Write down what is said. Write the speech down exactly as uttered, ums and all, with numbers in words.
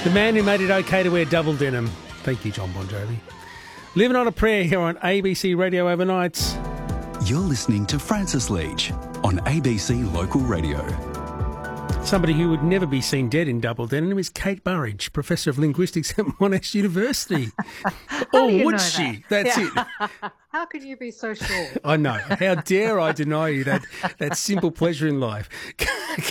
The man who made it okay to wear double denim. Thank you, John Bon Jovi. Living on a Prayer here on A B C Radio Overnights. You're listening to Francis Leach on A B C Local Radio. Somebody who would never be seen dead in double denim is Kate Burridge, Professor of Linguistics at Monash University. Or would she? That? That's yeah. it. How could you be so sure? I know. How dare I deny you that, that simple pleasure in life?